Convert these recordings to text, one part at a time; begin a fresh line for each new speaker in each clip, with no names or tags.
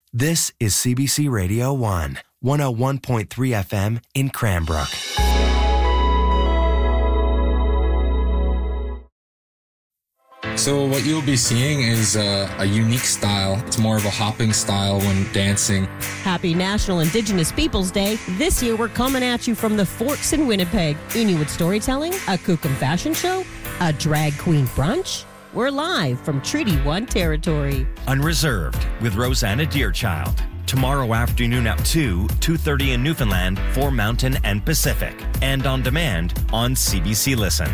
This is CBC Radio 1, 101.3 FM in Cranbrook.
So what you'll be seeing is a unique style. It's more of a hopping style when dancing.
Happy National Indigenous Peoples Day. This year we're coming at you from the Forks in Winnipeg. Inuit storytelling, a Kukum fashion show, a drag queen brunch. We're live from Treaty 1 territory.
Unreserved with Rosanna Deerchild. Tomorrow afternoon at 2:30 in Newfoundland for Mountain and Pacific. And on demand on CBC Listen.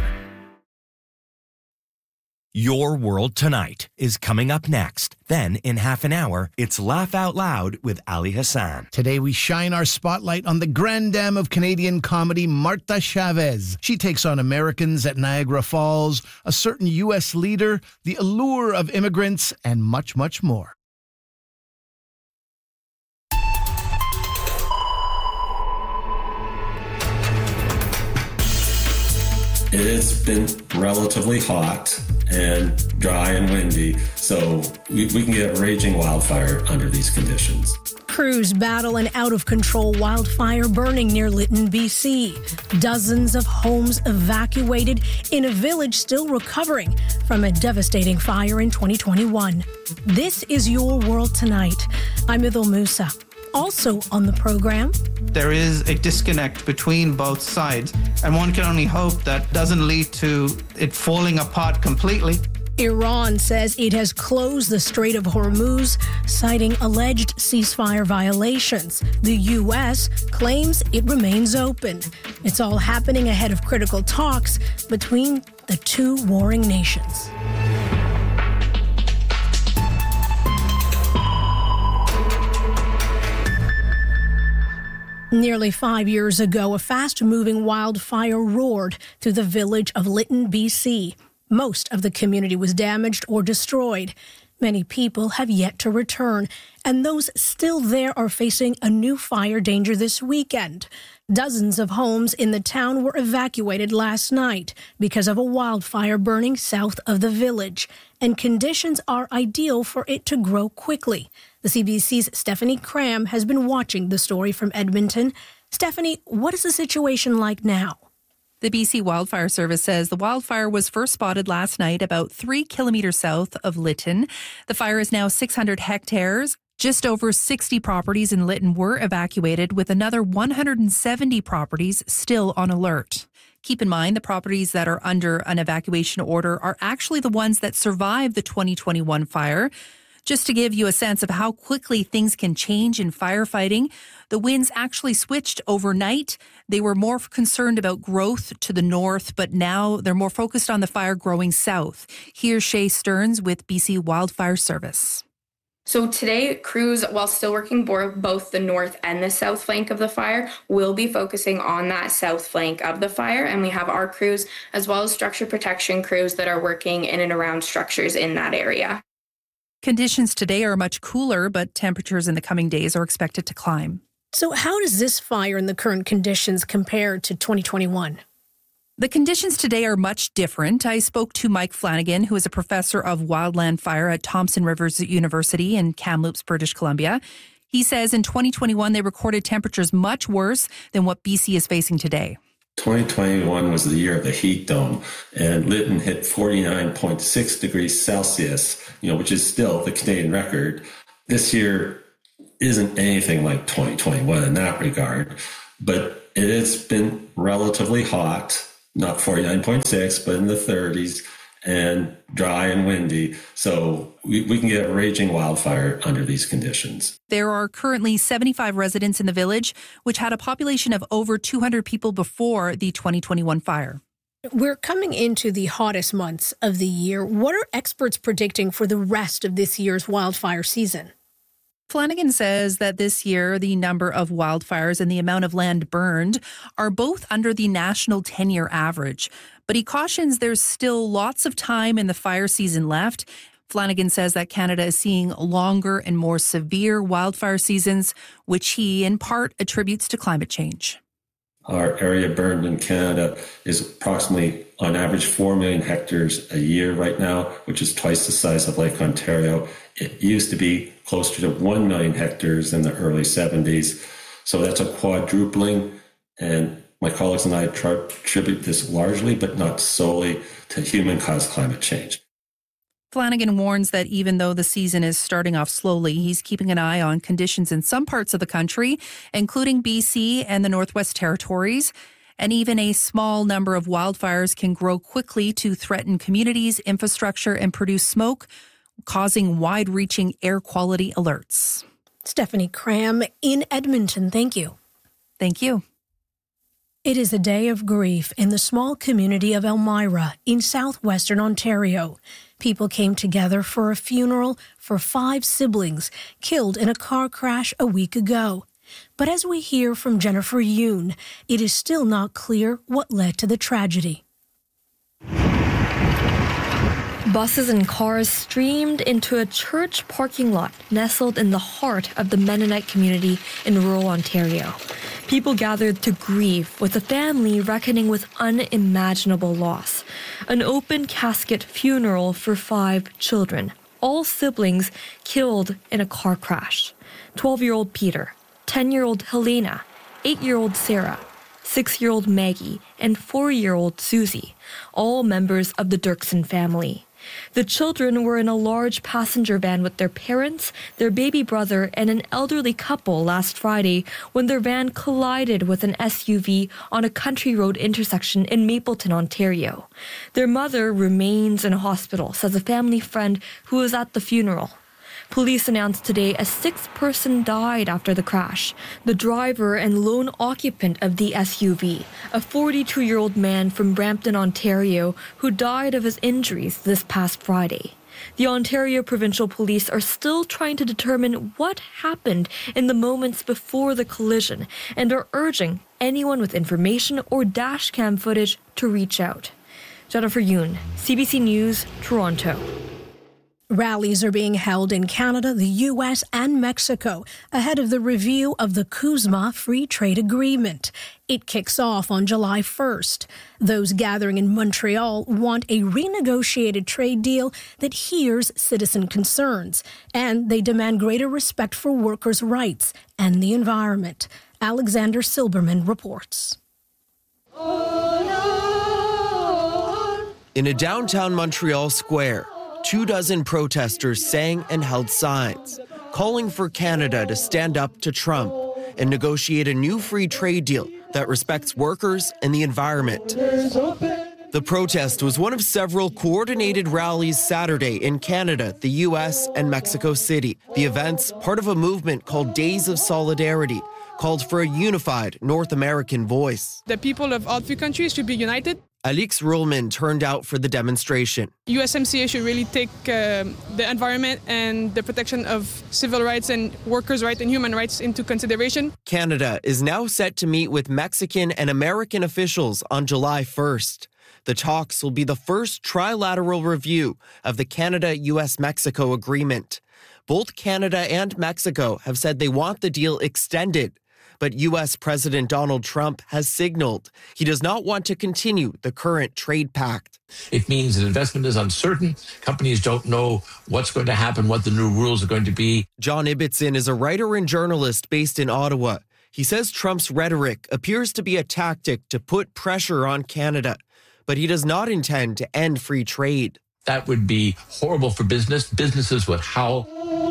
Your World Tonight is coming up next. Then, in half an hour, it's Laugh Out Loud with Ali Hassan.
Today, we shine our spotlight on the grande dame of Canadian comedy, Martha Chavez. She takes on Americans at Niagara Falls, a certain U.S. leader, the allure of immigrants, and much, much more.
It's been relatively hot and dry and windy, so we can get raging wildfire under these conditions.
Crews battle an out-of-control wildfire burning near Lytton, BC. Dozens of homes evacuated in a village still recovering from a devastating fire in 2021. This is Your World Tonight. I'm Ithil Musa. Also on the program,
there is a disconnect between both sides, and one can only hope that doesn't lead to it falling apart completely.
Iran says it has closed the Strait of Hormuz, citing alleged ceasefire violations. The U.S. claims it remains open. It's all happening ahead of critical talks between the two warring nations. Nearly 5 years ago, a fast-moving wildfire roared through the village of Lytton, BC. Most of the community was damaged or destroyed. Many people have yet to return, and those still there are facing a new fire danger this weekend. Dozens of homes in the town were evacuated last night because of a wildfire burning south of the village, and conditions are ideal for it to grow quickly. The CBC's Stephanie Cram has been watching the story from Edmonton. Stephanie, what is the situation like now?
The BC Wildfire Service says the wildfire was first spotted last night about 3 kilometers south of Lytton. The fire is now 600 hectares. Just over 60 properties in Lytton were evacuated, with another 170 properties still on alert. Keep in mind, the properties that are under an evacuation order are actually the ones that survived the 2021 fire. Just to give you a sense of how quickly things can change in firefighting, the winds actually switched overnight. They were more concerned about growth to the north, but now they're more focused on the fire growing south. Here's Shay Stearns with BC Wildfire Service.
So today, crews, while still working both the north and the south flank of the fire, will be focusing on that south flank of the fire. And we have our crews, as well as structure protection crews, that are working in and around structures in that area.
Conditions today are much cooler, but temperatures in the coming days are expected to climb.
So how does this fire in the current conditions compare to 2021?
The conditions today are much different. I spoke to Mike Flanagan, who is a professor of wildland fire at Thompson Rivers University in Kamloops, British Columbia. He says in 2021, they recorded temperatures much worse than what BC is facing today.
2021 was the year of the heat dome, and Lytton hit 49.6 degrees Celsius, which is still the Canadian record. This year isn't anything like 2021 in that regard, but it has been relatively hot, not 49.6, but in the 30s, and dry and windy. So we can get a raging wildfire under these conditions.
There are currently 75 residents in the village, which had a population of over 200 people before the 2021 fire.
We're coming into the hottest months of the year. What are experts predicting for the rest of this year's wildfire season?
Flanagan says that this year, the number of wildfires and the amount of land burned are both under the national 10-year average. But he cautions there's still lots of time in the fire season left. Flanagan says that Canada is seeing longer and more severe wildfire seasons, which he in part attributes to climate change.
Our area burned in Canada is approximately, on average, 4 million hectares a year right now, which is twice the size of Lake Ontario. It used to be closer to 1 million hectares in the early 70s. So that's a quadrupling. And my colleagues and I attribute this largely, but not solely, to human-caused climate change.
Flanagan warns that even though the season is starting off slowly, he's keeping an eye on conditions in some parts of the country, including BC and the Northwest Territories. And even a small number of wildfires can grow quickly to threaten communities, infrastructure, and produce smoke, causing wide-reaching air quality alerts.
Stephanie Cram in Edmonton, thank you.
Thank you.
It is a day of grief in the small community of Elmira in southwestern Ontario. People came together for a funeral for 5 siblings killed in a car crash a week ago. But as we hear from Jennifer Yoon, it is still not clear what led to the tragedy.
Buses and cars streamed into a church parking lot nestled in the heart of the Mennonite community in rural Ontario. People gathered to grieve, with the family reckoning with unimaginable loss. An open casket funeral for 5 children, all siblings killed in a car crash. 12-year-old Peter, 10-year-old Helena, 8-year-old Sarah, 6-year-old Maggie, and 4-year-old Susie, all members of the Dirksen family. The children were in a large passenger van with their parents, their baby brother, and an elderly couple last Friday when their van collided with an SUV on a country road intersection in Mapleton, Ontario. Their mother remains in a hospital, says a family friend who was at the funeral. Police announced today a 6th person died after the crash. The driver and lone occupant of the SUV, a 42-year-old man from Brampton, Ontario, who died of his injuries this past Friday. The Ontario Provincial Police are still trying to determine what happened in the moments before the collision and are urging anyone with information or dashcam footage to reach out. Jennifer Yoon, CBC News, Toronto.
Rallies are being held in Canada, the U.S., and Mexico ahead of the review of the CUSMA Free Trade Agreement. It kicks off on July 1st. Those gathering in Montreal want a renegotiated trade deal that hears citizen concerns, and they demand greater respect for workers' rights and the environment. Alexander Silberman reports.
In a downtown Montreal square, 24 protesters sang and held signs, calling for Canada to stand up to Trump and negotiate a new free trade deal that respects workers and the environment. The protest was one of several coordinated rallies Saturday in Canada, the U.S., and Mexico City. The events, part of a movement called Days of Solidarity, called for a unified North American voice.
The people of all 3 countries should be united.
Alix Ruhlman turned out for the demonstration.
USMCA should really take the environment and the protection of civil rights and workers' rights and human rights into consideration.
Canada is now set to meet with Mexican and American officials on July 1st. The talks will be the first trilateral review of the Canada-US-Mexico agreement. Both Canada and Mexico have said they want the deal extended. But U.S. President Donald Trump has signaled he does not want to continue the current trade pact.
It means that investment is uncertain. Companies don't know what's going to happen, what the new rules are going to be.
John Ibbitson is a writer and journalist based in Ottawa. He says Trump's rhetoric appears to be a tactic to put pressure on Canada, but he does not intend to end free trade.
That would be horrible for business. Businesses would howl.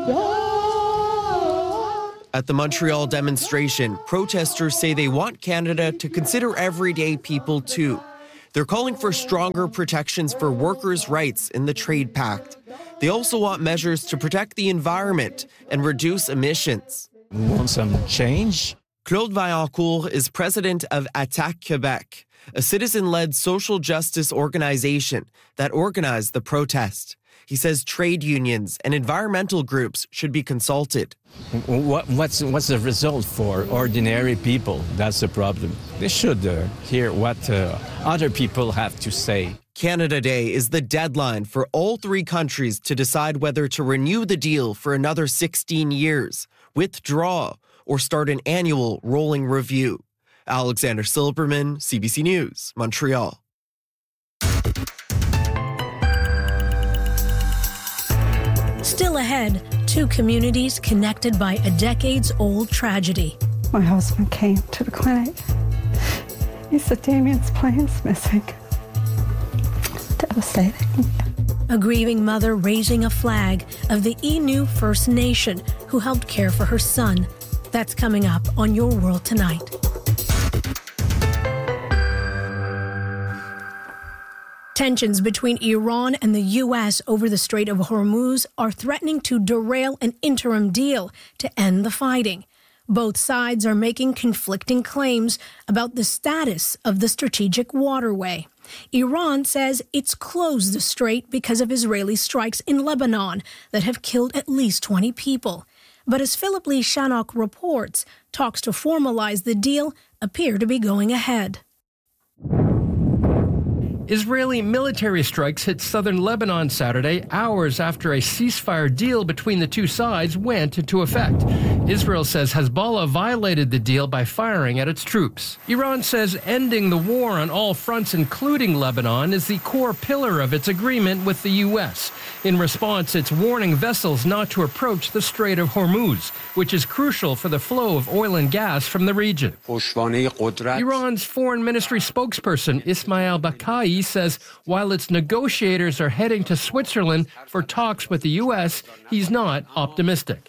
At the Montreal demonstration, protesters say they want Canada to consider everyday people too. They're calling for stronger protections for workers' rights in the trade pact. They also want measures to protect the environment and reduce emissions.
We want some change.
Claude Vaillancourt is president of Attaque Québec, a citizen-led social justice organization that organized the protest. He says trade unions and environmental groups should be consulted.
What's the result for ordinary people? That's the problem. They should hear what other people have to say.
Canada Day is the deadline for all 3 countries to decide whether to renew the deal for another 16 years, withdraw, or start an annual rolling review. Alexander Silberman, CBC News, Montreal.
Still ahead, two communities connected by a decades-old tragedy.
My husband came to the clinic. He said Damien's plane's missing. Devastating.
A grieving mother raising a flag of the Innu First Nation who helped care for her son. That's coming up on Your World Tonight. Tensions between Iran and the U.S. over the Strait of Hormuz are threatening to derail an interim deal to end the fighting. Both sides are making conflicting claims about the status of the strategic waterway. Iran says it's closed the strait because of Israeli strikes in Lebanon that have killed at least 20 people. But as Philip Lee Shannock reports, talks to formalize the deal appear to be going ahead.
Israeli military strikes hit southern Lebanon Saturday, hours after a ceasefire deal between the two sides went into effect. Israel says Hezbollah violated the deal by firing at its troops. Iran says ending the war on all fronts, including Lebanon, is the core pillar of its agreement with the U.S. In response, it's warning vessels not to approach the Strait of Hormuz, which is crucial for the flow of oil and gas from the region. Iran's foreign ministry spokesperson Ismail Bakai says while its negotiators are heading to Switzerland for talks with the U.S., he's not optimistic.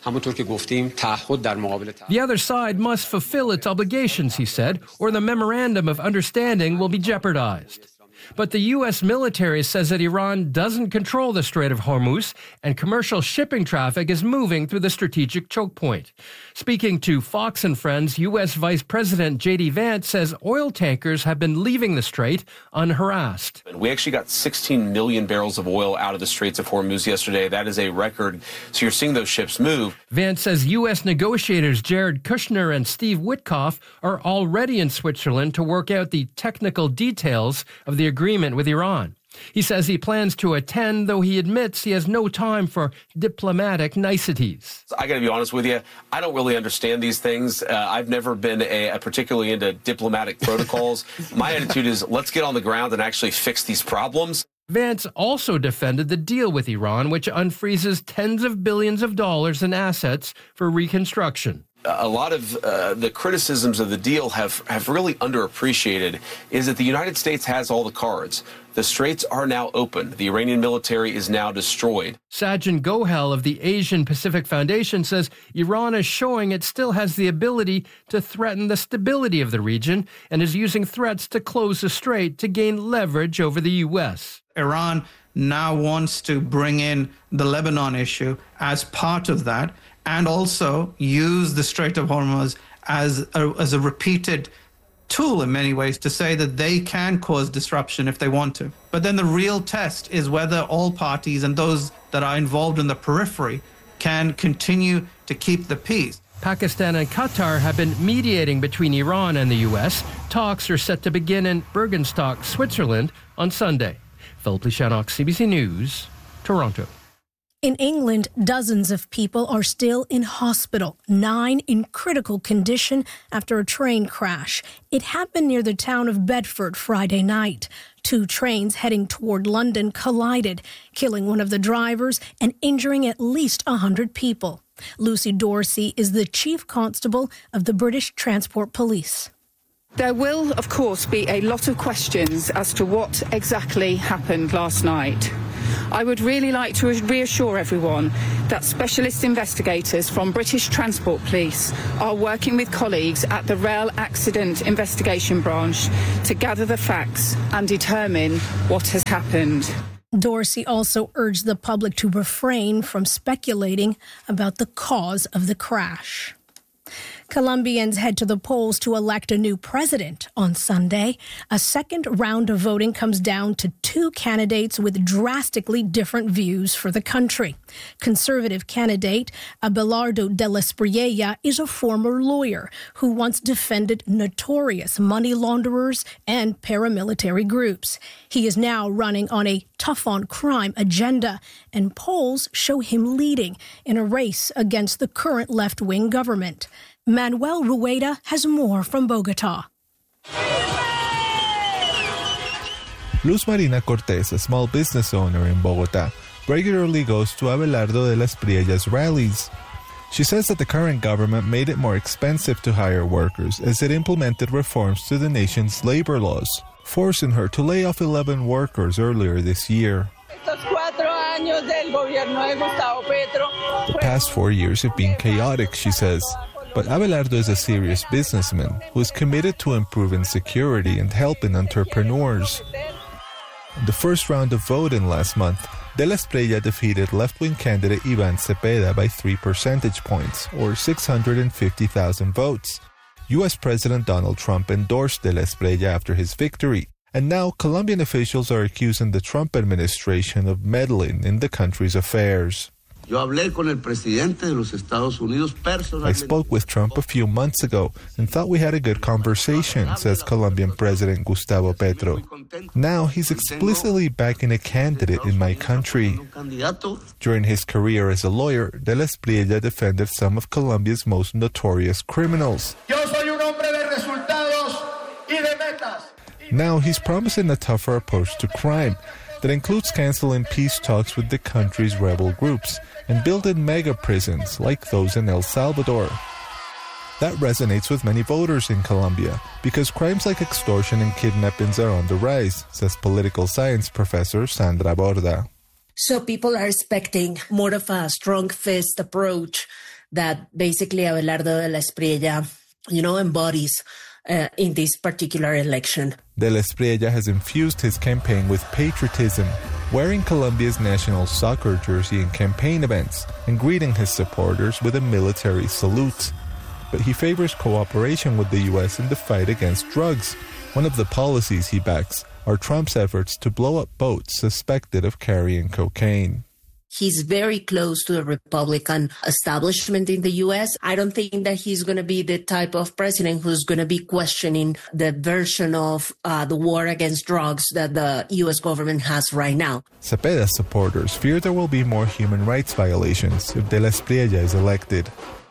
The other side must fulfill its obligations, he said, or the memorandum of understanding will be jeopardized. But the U.S. military says that Iran doesn't control the Strait of Hormuz and commercial shipping traffic is moving through the strategic choke point. Speaking to Fox and Friends, U.S. Vice President J.D. Vance says oil tankers have been leaving the strait unharassed.
We actually got 16 million barrels of oil out of the Straits of Hormuz yesterday. That is a record. So you're seeing those ships move.
Vance says U.S. negotiators Jared Kushner and Steve Witkoff are already in Switzerland to work out the technical details of the agreement with Iran. He says he plans to attend, though he admits he has no time for diplomatic niceties.
I got to be honest with you, I don't really understand these things. I've never been particularly into diplomatic protocols. My attitude is let's get on the ground and actually fix these problems.
Vance also defended the deal with Iran, which unfreezes tens of billions of dollars in assets for reconstruction.
A lot of the criticisms of the deal have really underappreciated is that the United States has all the cards. The straits are now open. The Iranian military is now destroyed.
Sajjan Gohel of the Asian Pacific Foundation says Iran is showing it still has the ability to threaten the stability of the region and is using threats to close the strait to gain leverage over the U.S.
Iran now wants to bring in the Lebanon issue as part of that, and also use the Strait of Hormuz as a repeated tool in many ways to say that they can cause disruption if they want to. But then the real test is whether all parties and those that are involved in the periphery can continue to keep the peace.
Pakistan and Qatar have been mediating between Iran and the U.S. Talks are set to begin in Bergenstock, Switzerland on Sunday. Philip Lee Shannock, CBC News, Toronto.
In England, dozens of people are still in hospital, 9 in critical condition after a train crash. It happened near the town of Bedford Friday night. 2 trains heading toward London collided, killing one of the drivers and injuring at least 100 people. Lucy Dorsey is the chief constable of the British Transport Police.
There will, of course, be a lot of questions as to what exactly happened last night. I would really like to reassure everyone that specialist investigators from British Transport Police are working with colleagues at the Rail Accident Investigation Branch to gather the facts and determine what has happened.
Dorsey also urged the public to refrain from speculating about the cause of the crash. Colombians head to the polls to elect a new president on Sunday. A second round of voting comes down to 2 candidates with drastically different views for the country. Conservative candidate Abelardo de la Espriella is a former lawyer who once defended notorious money launderers and paramilitary groups. He is now running on a tough-on-crime agenda, and polls show him leading in a race against the current left-wing government. Manuel Rueda has more from Bogota.
Luz Marina Cortés, a small business owner in Bogotá, regularly goes to Abelardo de las Priellas rallies. She says that the current government made it more expensive to hire workers as it implemented reforms to the nation's labor laws, forcing her to lay off 11 workers earlier this year. The past 4 years have been chaotic, she says, but Abelardo is a serious businessman who is committed to improving security and helping entrepreneurs. In the first round of voting last month, De La Espriella defeated left-wing candidate Iván Cepeda by 3 percentage points, or 650,000 votes. U.S. President Donald Trump endorsed De La Espriella after his victory, and now Colombian officials are accusing the Trump administration of meddling in the country's affairs. I spoke with Trump a few months ago and thought we had a good conversation, says Colombian President Gustavo Petro. Now he's explicitly backing a candidate in my country. During his career as a lawyer, De La Espriella defended some of Colombia's most notorious criminals. Now he's promising a tougher approach to crime that includes canceling peace talks with the country's rebel groups and building mega prisons like those in El Salvador. That resonates with many voters in Colombia because crimes like extortion and kidnappings are on the rise, says political science professor Sandra Borda.
So people are expecting more of a strong fist approach that basically Abelardo de la Espriella, embodies in this particular election.
De La Espriella has infused his campaign with patriotism, wearing Colombia's national soccer jersey in campaign events and greeting his supporters with a military salute. But he favors cooperation with the U.S. in the fight against drugs. One of the policies he backs are Trump's efforts to blow up boats suspected of carrying cocaine.
He's very close to the Republican establishment in the U.S. I don't think that he's going to be the type of president who's going to be questioning the version of the war against drugs that the U.S. government has right now.
Cepeda's supporters fear there will be more human rights violations if De La Espriella is elected.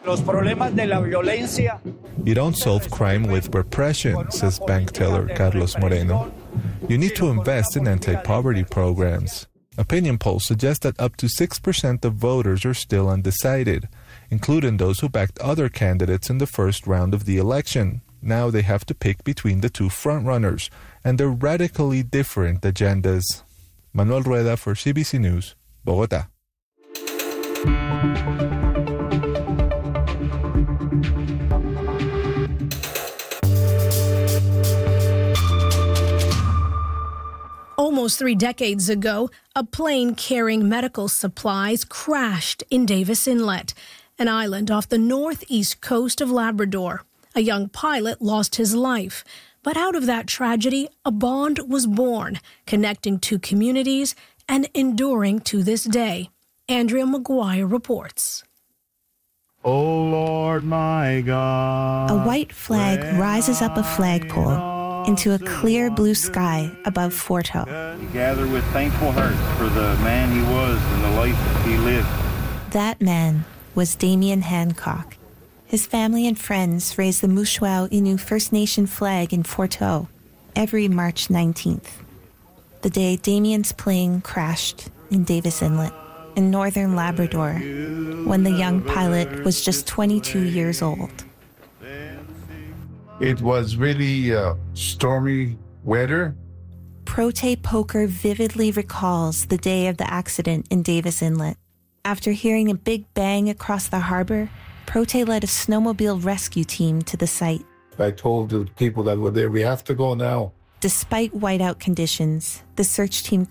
You don't solve crime with repression, says bank teller Carlos Moreno. You need to invest in anti-poverty programs. Opinion polls suggest that up to 6% of voters are still undecided, including those who backed other candidates in the first round of the election. Now they have to pick between the two frontrunners and their radically different agendas. Manuel Rueda for CBC News, Bogotá.
Almost 3 decades ago, a plane carrying medical supplies crashed in Davis Inlet, an island off the northeast coast of Labrador. A young pilot lost his life, but out of that tragedy, a bond was born, connecting two communities and enduring to this day. Andrea McGuire reports.
Oh Lord, my God.
A white flag rises up a flagpole into a clear blue sky above Fort Howe.
Gather with thankful hearts for the man he was and the life that he lived.
That man was Damien Hancock. His family and friends raise the Mushuau Innu First Nation flag in Fort Howe every March 19th, the day Damien's plane crashed in Davis Inlet in northern Labrador when the young pilot was just 22 years old.
It was really stormy weather.
Prote Poker vividly recalls the day of the accident in Davis Inlet. After hearing a big bang across the harbor, Prote led a snowmobile rescue team to the site.
I told the people that were there, we have to go now.
Despite whiteout conditions, the search team